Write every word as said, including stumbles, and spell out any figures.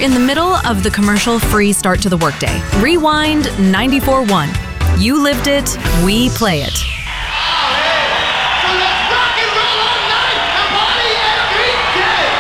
in the middle of the commercial-free start to the workday. Rewind ninety-four point one. You lived it, we play it.